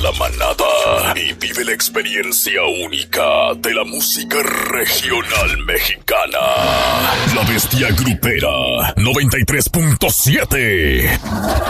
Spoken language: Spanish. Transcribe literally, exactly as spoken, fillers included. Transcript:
la manada y vive la experiencia única de la música regional mexicana. La Bestia Grupera noventa y tres punto siete.